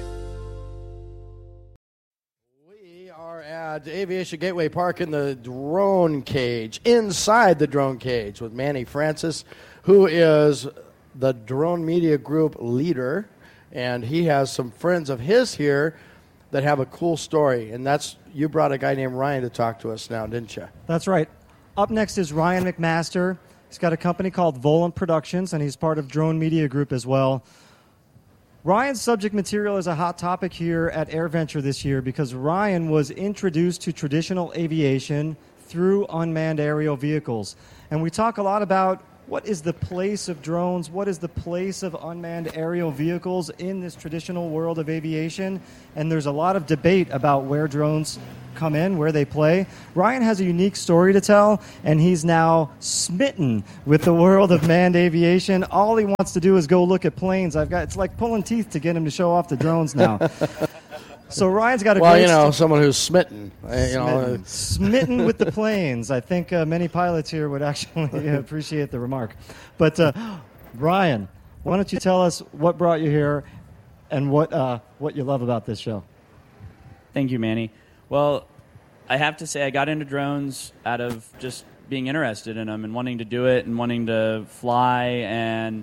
At Aviation Gateway Park in the drone cage, inside the drone cage with Manny Francis, who is the Drone Media Group leader and he has some friends of his here that have a cool story. And that's you brought a guy named Ryan to talk to us now, didn't you? That's right. Up next is Ryan McMaster. He's got a company called Volant Productions, and he's part of Drone Media Group as well. Ryan's subject material is a hot topic here at AirVenture this year because Ryan was introduced to traditional aviation through unmanned aerial vehicles. And we talk a lot about what is the place of drones, what is the place of unmanned aerial vehicles in this traditional world of aviation. And there's a lot of debate about where drones come in, where they play. Ryan has a unique story to tell, and he's now smitten with the world of manned aviation. All he wants to do is go look at planes. I've got it's like pulling teeth to get him to show off the drones now. So Ryan's got a well, great you know, st- someone who's smitten, uh, you smitten. know, smitten with the planes. I think uh, many pilots here would actually appreciate the remark. But uh, Ryan, why don't you tell us what brought you here and what uh, what you love about this show? Thank you, Manny. Well, I have to say I got into drones out of just being interested in them and wanting to do it and wanting to fly, and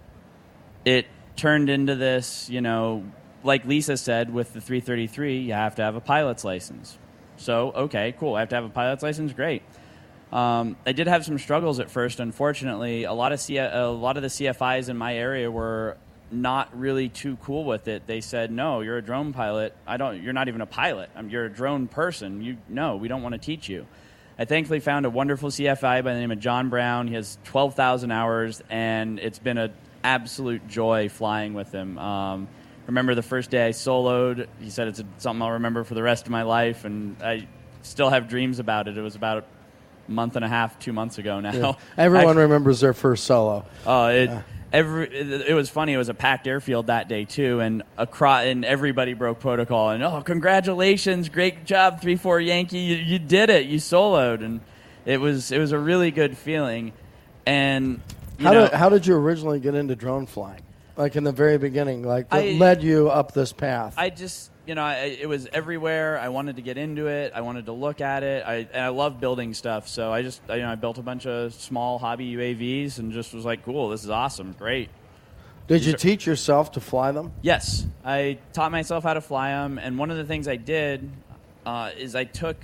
it turned into this, you know, like Lisa said, with the three thirty-three, you have to have a pilot's license. So, okay, cool. I have to have a pilot's license? Great. Um, I did have some struggles at first, unfortunately. A lot of C- a lot of the C F Is in my area were not really too cool with it. They said, no, you're a drone pilot. I don't. You're not even a pilot. I'm, you're a drone person. You No, we don't want to teach you. I thankfully found a wonderful C F I by the name of John Brown. He has twelve thousand hours, and it's been an absolute joy flying with him. Um, remember the first day I soloed, he said it's a, something I'll remember for the rest of my life, and I still have dreams about it. It was about a month and a half, two months ago now. Yeah. Everyone I, remembers their first solo. Oh, it, yeah. every, it, it was funny. It was a packed airfield that day, too, and across, and everybody broke protocol. And, oh, congratulations, great job, three four Yankee, you, you did it, you soloed. And it was, it was a really good feeling. And you how know, did, how did you originally get into drone flying? Like in the very beginning, like what I, led you up this path? I just, you know, I, it was everywhere. I wanted to get into it. I wanted to look at it. I and I love building stuff. So I just, I, you know, I built a bunch of small hobby U A Vs and just was like, cool, this is awesome, great. Did you teach yourself to fly them? Yes, I taught myself how to fly them. And one of the things I did uh, is I took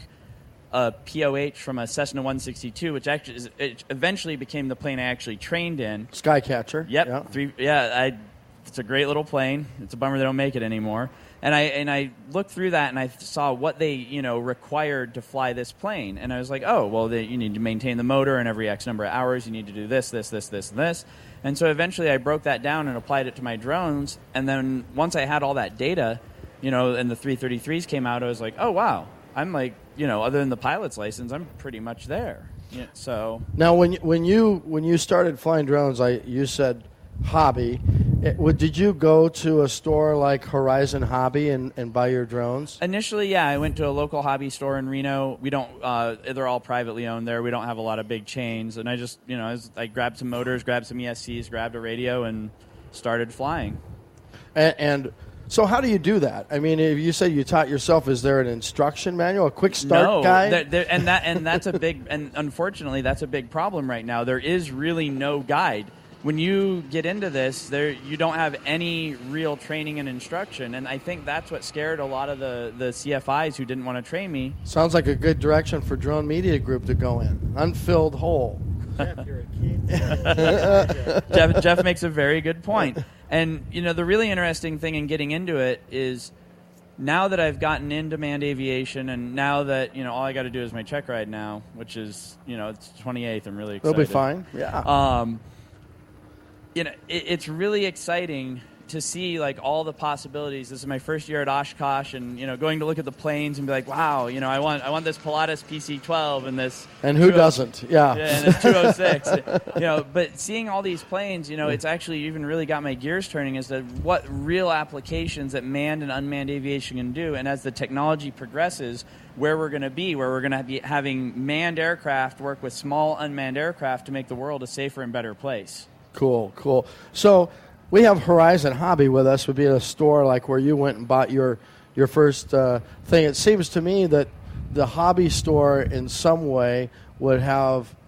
a P O H from a Cessna one sixty-two, which actually is, it eventually became the plane I actually trained in. Skycatcher. Yep. Yeah. Three, yeah. I. It's a great little plane. It's a bummer they don't make it anymore. And I and I looked through that and I saw what they you know required to fly this plane. And I was like, oh, well, they, you need to maintain the motor, and every X number of hours you need to do this, this, this, this, and this. And so eventually I broke that down and applied it to my drones. And then once I had all that data, you know, and the three thirty-threes came out, I was like, oh wow, I'm like, you know, other than the pilot's license, I'm pretty much there. Yeah, so now, when when you when you started flying drones, I you said hobby. It, what, did you go to a store like Horizon Hobby and, and buy your drones? Initially, yeah, I went to a local hobby store in Reno. We don't; uh, they're all privately owned there. We don't have a lot of big chains. And I just, you know, I, was, I grabbed some motors, grabbed some E S Cs, grabbed a radio, and started flying. And, and so, how do you do that? I mean, if you say you taught yourself, is there an instruction manual, a quick start no, guide? There, there, and that and that's a big and unfortunately that's a big problem right now. There is really no guide. When you get into this, there you don't have any real training and instruction, and I think that's what scared a lot of the, the C F Is who didn't want to train me. Sounds like a good direction for Drone Media Group to go in. Unfilled hole. Jeff, Jeff, Jeff makes a very good point. And, you know, the really interesting thing in getting into it is now that I've gotten into manned aviation, and now that, you know, all I got to do is my check ride now, which is, you know, it's twenty-eighth. I'm really excited. It'll be fine. Yeah. Um, you know, it, it's really exciting to see, like, all the possibilities. This is my first year at Oshkosh, and, you know, going to look at the planes and be like, wow, you know, I want I want this Pilatus P C twelve and this... And who doesn't? Yeah. Yeah, and this two oh six. You know, but seeing all these planes, you know, it's actually even really got my gears turning as to what real applications that manned and unmanned aviation can do. And as the technology progresses, where we're going to be, where we're going to be having manned aircraft work with small unmanned aircraft to make the world a safer and better place. Cool, cool. So we have Horizon Hobby with us. Would be a store like where you went and bought your your first uh, thing. It seems to me that the hobby store in some way would have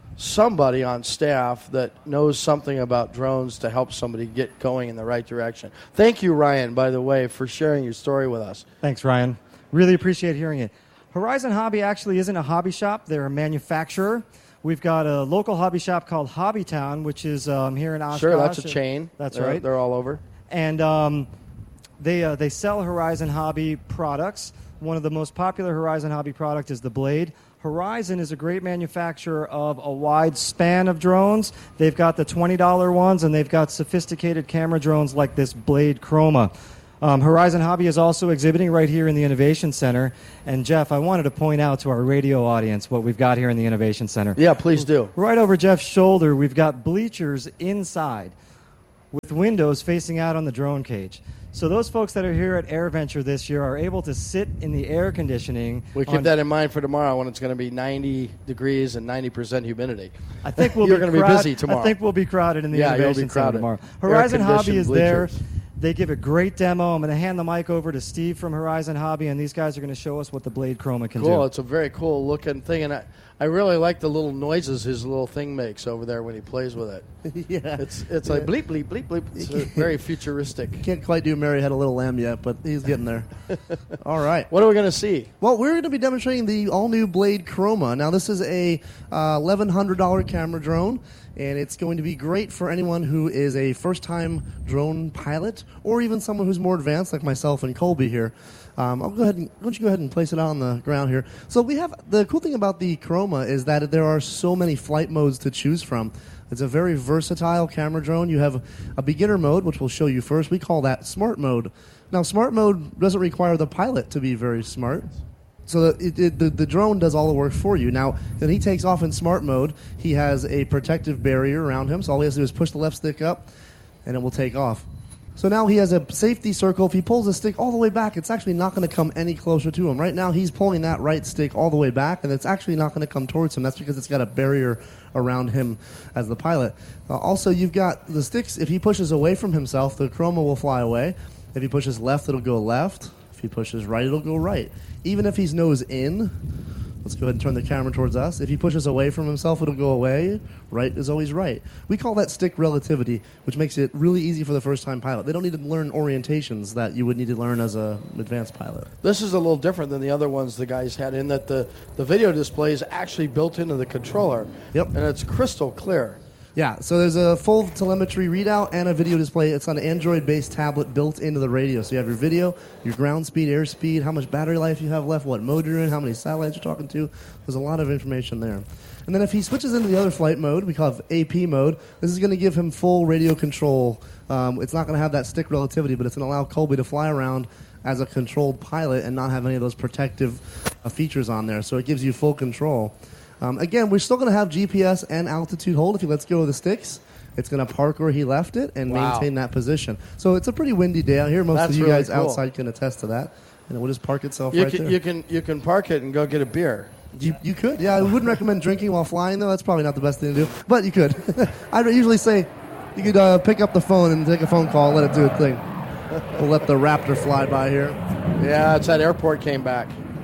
somebody on staff that knows something about drones to help somebody get going in the right direction. Thank you, Ryan, by the way, for sharing your story with us. Thanks, Ryan. Really appreciate hearing it. Horizon Hobby actually isn't a hobby shop. They're a manufacturer. We've got a local hobby shop called Hobbytown, which is um, here in Oshkosh. Sure, that's a chain. That's they're, right. They're all over. And um, they uh, they sell Horizon Hobby products. One of the most popular Horizon Hobby product is the Blade. Horizon is a great manufacturer of a wide span of drones. They've got the twenty dollar ones, and they've got sophisticated camera drones like this Blade Chroma. Um, Horizon Hobby is also exhibiting right here in the Innovation Center. And, Jeff, I wanted to point out to our radio audience what we've got here in the Innovation Center. Yeah, please do. Right over Jeff's shoulder, we've got bleachers inside with windows facing out on the drone cage. So those folks that are here at AirVenture this year are able to sit in the air conditioning. We keep that in mind for tomorrow when it's going to be ninety degrees and ninety percent humidity. I think we'll You're be going to be crowd- busy tomorrow. I think we'll be crowded in the yeah, Innovation you'll be Center crowded. tomorrow. Horizon Hobby is Air-conditioned there. bleachers. They give a great demo. I'm going to hand the mic over to Steve from Horizon Hobby, and these guys are going to show us what the Blade Chroma can Cool. do. It's a very cool looking thing, and I, I really like the little noises his little thing makes over there when he plays with it. yeah, it's it's like bleep bleep bleep bleep. It's uh, very futuristic. Can't quite do Mary Had a Little Lamb yet, but he's getting there. All right. What are we going to see? Well, we're going to be demonstrating the all-new Blade Chroma. Now, this is a uh, eleven hundred dollars camera drone, and it's going to be great for anyone who is a first-time drone pilot or even someone who's more advanced like myself and Colby here. Um, I'll go ahead and, why don't you go ahead and place it out on the ground here. So we have, the cool thing about the Chroma is that there are so many flight modes to choose from. It's a very versatile camera drone. You have a beginner mode, which we'll show you first. We call that smart mode. Now, smart mode doesn't require the pilot to be very smart. So it, it, the, the drone does all the work for you. Now, when he takes off in smart mode, he has a protective barrier around him. So all he has to do is push the left stick up, and it will take off. So now he has a safety circle. If he pulls the stick all the way back, it's actually not going to come any closer to him. Right now, he's pulling that right stick all the way back, and it's actually not going to come towards him. That's because it's got a barrier around him as the pilot. Uh, also, you've got the sticks. If he pushes away from himself, the Chroma will fly away. If he pushes left, it'll go left. If he pushes right, it'll go right. Even if he's nose in, let's go ahead and turn the camera towards us. If he pushes away from himself, it'll go away. Right is always right. We call that stick relativity, which makes it really easy for the first-time pilot. They don't need to learn orientations that you would need to learn as an advanced pilot. This is a little different than the other ones the guys had in that the, the video display is actually built into the controller. Yep. And it's crystal clear. Yeah, so there's a full telemetry readout and a video display. It's on an Android-based tablet built into the radio. So you have your video, your ground speed, air speed, how much battery life you have left, what mode you're in, how many satellites you're talking to. There's a lot of information there. And then if he switches into the other flight mode, we call it A P mode, this is going to give him full radio control. Um, it's not going to have that stick relativity, but it's going to allow Colby to fly around as a controlled pilot and not have any of those protective uh, features on there. So it gives you full control. Um, again, we're still going to have G P S and altitude hold. If he lets go of the sticks, it's going to park where he left it and Wow. maintain that position. So it's a pretty windy day out here. Most That's of you really guys cool. outside can attest to that. And it will just park itself You right can, there. you can you can park it and go get a beer. You, you could. Yeah, I wouldn't recommend drinking while flying, though. That's probably not the best thing to do. But you could. I'd usually say you could uh, pick up the phone and take a phone call, let it do its thing. We'll let the Raptor fly by here. Yeah, it's that airport came back.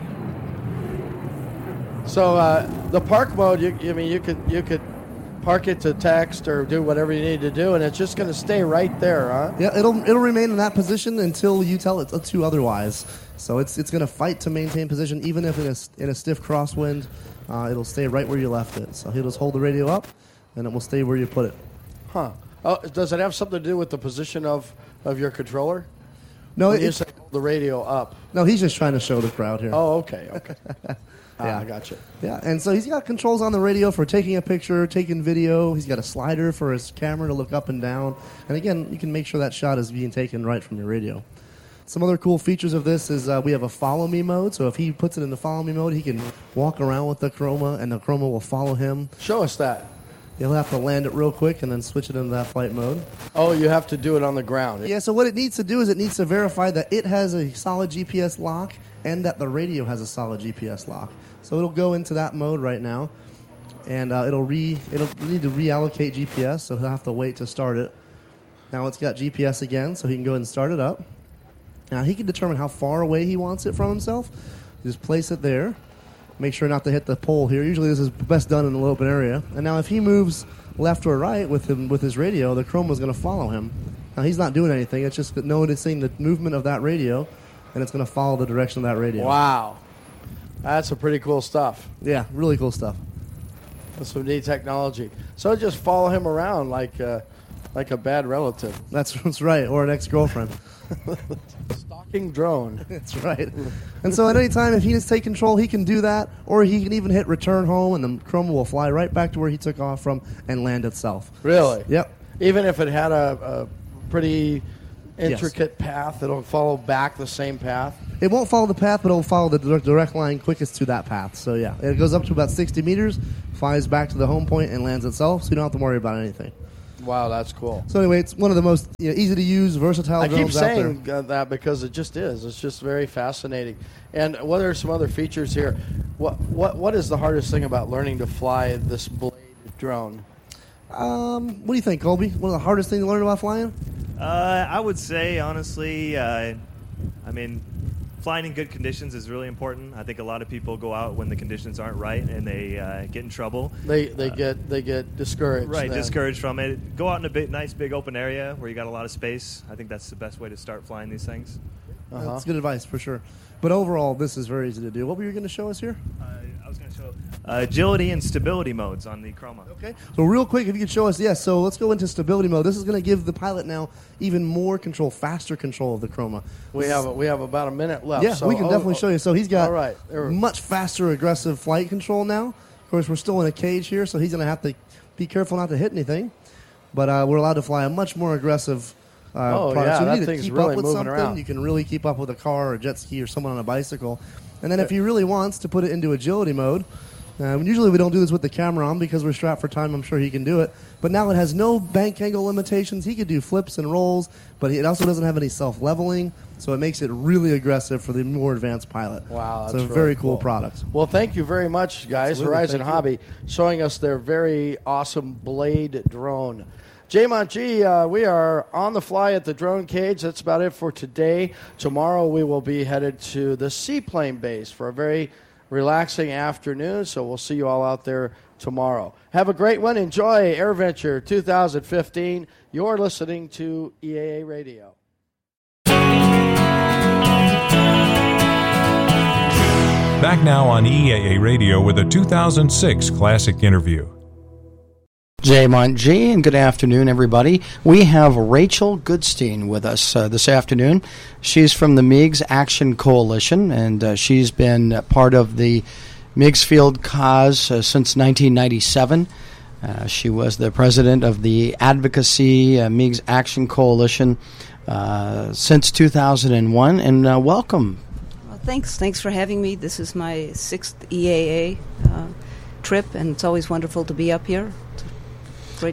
So uh, the park mode, you, I mean, you could you could park it to text or do whatever you need to do, and it's just going to stay right there, huh? Yeah, it'll it'll remain in that position until you tell it to otherwise. So it's it's going to fight to maintain position, even if in a, in a stiff crosswind, uh, it'll stay right where you left it. So he'll just hold the radio up, and it will stay where you put it. Huh. Oh, does it have something to do with the position of, of your controller? No, When you it's, say hold the radio up. no, he's just trying to show the crowd here. Oh, okay, okay. Yeah. Ah, I got you. Yeah, and so he's got controls on the radio for taking a picture, taking video. He's got a slider for his camera to look up and down. And again, you can make sure that shot is being taken right from your radio. Some other cool features of this is uh, we have a follow me mode. So if he puts it in the follow me mode, he can walk around with the Chroma, and the Chroma will follow him. Show us that. He'll have to land it real quick and then switch it into that flight mode. Oh, you have to do it on the ground. Yeah, so what it needs to do is it needs to verify that it has a solid G P S lock and that the radio has a solid G P S lock. So it'll go into that mode right now, and uh, it'll re it'll need to reallocate G P S, so he'll have to wait to start it. Now it's got G P S again, so he can go ahead and start it up. Now he can determine how far away he wants it from himself. Just place it there, make sure not to hit the pole here. Usually this is best done in an open area. And now if he moves left or right with him with his radio, the chroma is going to follow him. Now he's not doing anything. It's just noticing the movement of that radio, and it's going to follow the direction of that radio. Wow. That's some pretty cool stuff. Yeah, really cool stuff. That's some neat technology. So just follow him around like uh, like a bad relative. That's, that's right, or an ex-girlfriend. Stalking drone. That's right. And so at any time, if he needs to take control, he can do that, or he can even hit return home, and the chroma will fly right back to where he took off from and land itself. Really? Yep. Even if it had a, a pretty intricate yes. path, it'll follow back the same path? It won't follow the path, but it'll follow the direct, direct line quickest to that path. So, yeah, it goes up to about sixty meters, flies back to the home point, and lands itself, so you don't have to worry about anything. Wow, that's cool. So anyway, it's one of the most you know, easy-to-use, versatile I drones keep out saying there. that because it just is. It's just very fascinating. And what are some other features here? What what What is the hardest thing about learning to fly this Blade drone? Um, what do you think, Colby? One of the hardest things to learn about flying? Uh, I would say, honestly, uh, I mean, flying in good conditions is really important. I think a lot of people go out when the conditions aren't right and they uh, get in trouble. They they uh, get they get discouraged. Right, then. discouraged from it. Go out in a big, nice big open area where you got a lot of space. I think that's the best way to start flying these things. Uh-huh. That's good advice for sure. But overall, this is very easy to do. What were you going to show us here? Uh, I was going to show uh, agility and stability modes on the Chroma. Okay. So real quick, if you could show us, yes. So let's go into stability mode. This is going to give the pilot now even more control, faster control of the Chroma. We this have a, we have about a minute left. Yeah, so, we can oh, definitely oh, show you. So he's got all right. much faster, aggressive flight control now. Of course, we're still in a cage here, so he's going to have to be careful not to hit anything. But uh, we're allowed to fly a much more aggressive Uh, oh, product. yeah, so you that need to thing's keep really up with moving something. around. You can really keep up with a car or a jet ski or someone on a bicycle. And then if he really wants to put it into agility mode, uh, usually we don't do this with the camera on because we're strapped for time. I'm sure he can do it. But now it has no bank angle limitations. He could do flips and rolls, but it also doesn't have any self-leveling, so it makes it really aggressive for the more advanced pilot. Wow, that's so really very cool, cool product. Well, thank you very much, guys. Absolutely, Horizon thank you. Hobby showing us their very awesome Blade drone. J-Mont G, uh, we are on the fly at the drone cage. That's about it for today. Tomorrow we will be headed to the seaplane base for a very relaxing afternoon, so we'll see you all out there tomorrow. Have a great one. Enjoy AirVenture two thousand fifteen. You're listening to E A A Radio. Back now on E A A Radio with a two thousand six classic interview. J-Mont G, and good afternoon, everybody. We have Rachel Goodstein with us uh, this afternoon. She's from the MiGs Action Coalition, and uh, she's been part of the MiGs Field cause uh, since nineteen ninety-seven. Uh, she was the president of the Advocacy uh, MiGs Action Coalition uh, since two thousand one, and uh, welcome. Well, thanks. Thanks for having me. This is my sixth E A A uh, trip, and it's always wonderful to be up here. Great.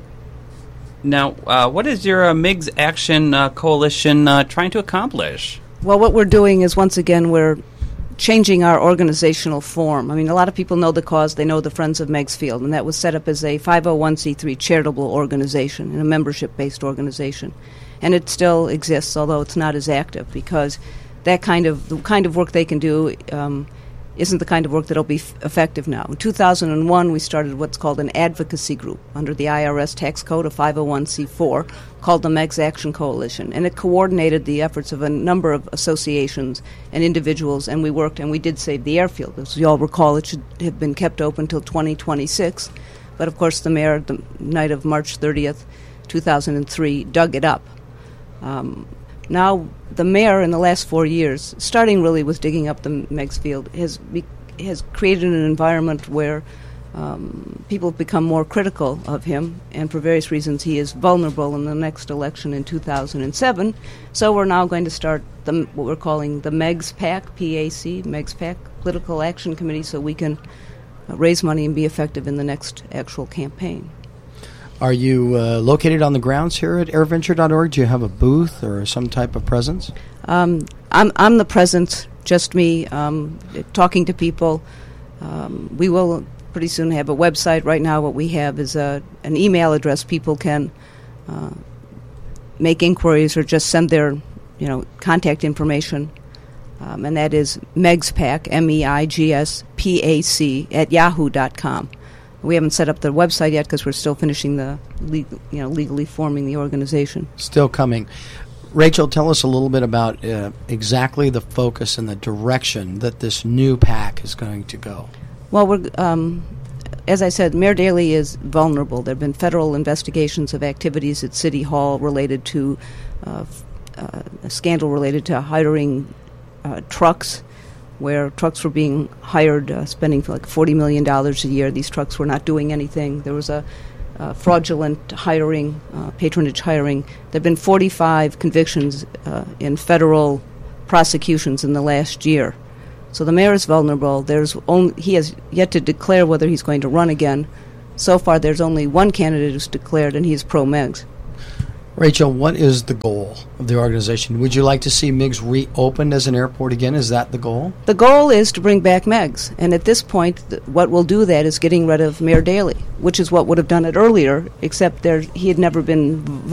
Now, uh, what is your uh, MiGs Action uh, Coalition uh, trying to accomplish? Well, what we're doing is, once again, we're changing our organizational form. I mean, a lot of people know the cause. They know the Friends of Meigs Field, and that was set up as a five oh one c three charitable organization and a membership-based organization. And it still exists, although it's not as active, because that kind of the kind of work they can do um, isn't the kind of work that will be f- effective now. In two thousand one, we started what's called an advocacy group under the I R S tax code of five oh one c four called the MiGs Action Coalition, and it coordinated the efforts of a number of associations and individuals, and we worked and we did save the airfield. As you all recall, it should have been kept open until twenty twenty-six, but of course the mayor, the night of March thirtieth, two thousand three, dug it up. Um, Now, the mayor in the last four years, starting really with digging up the Meigs Field, has be, has created an environment where um, people have become more critical of him, and for various reasons he is vulnerable in the next election in two thousand seven. So we're now going to start the, what we're calling the Meigs PAC, P A C, Meigs PAC Political Action Committee, so we can uh, raise money and be effective in the next actual campaign. Are you uh, located on the grounds here at airventure dot org? Do you have a booth or some type of presence? Um, I'm I'm the presence, just me, um, talking to people. Um, we will pretty soon have a website. Right now what we have is a, an email address. People can uh, make inquiries or just send their you know, contact information. Um, and that is MEIGSPAC, M E I G S P P A C at yahoo dot com. We haven't set up the website yet because we're still finishing the, legal, you know, legally forming the organization. Still coming. Rachel, tell us a little bit about uh, exactly the focus and the direction that this new PAC is going to go. Well, we're, um, as I said, Mayor Daley is vulnerable. There have been federal investigations of activities at City Hall related to uh, uh, a scandal related to hiring uh, trucks, where trucks were being hired, uh, spending like forty million dollars a year. These trucks were not doing anything. There was a Uh, fraudulent hiring, uh, patronage hiring. There have been forty-five convictions uh, in federal prosecutions in the last year. So the mayor is vulnerable. There's only, he has yet to declare whether he's going to run again. So far, there's only one candidate who's declared, and he's pro-Meigs. Rachel, what is the goal of the organization? Would you like to see Meigs reopened as an airport again? Is that the goal? The goal is to bring back Meigs. And at this point, th- what will do that is getting rid of Mayor Daley, which is what would have done it earlier, except there he had never been